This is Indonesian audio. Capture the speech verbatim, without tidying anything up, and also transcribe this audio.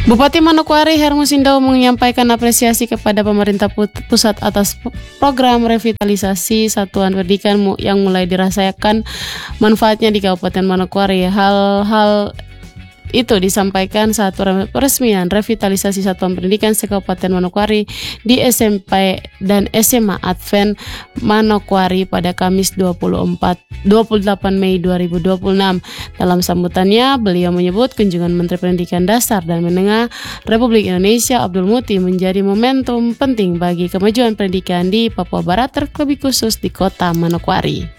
Bupati Manokwari Hermusindaw menyampaikan apresiasi kepada pemerintah pusat atas program revitalisasi satuan pendidikan yang mulai dirasakan manfaatnya di Kabupaten Manokwari. Hal-hal itu disampaikan saat peresmian revitalisasi satuan pendidikan se-Kabupaten Manokwari di S M P dan S M A Advent Manokwari pada Kamis dua puluh delapan Mei dua ribu dua puluh enam. Dalam sambutannya, beliau menyebut kunjungan Menteri Pendidikan Dasar dan Menengah Republik Indonesia Abdul Muti menjadi momentum penting bagi kemajuan pendidikan di Papua Barat, terlebih khusus di Kota Manokwari.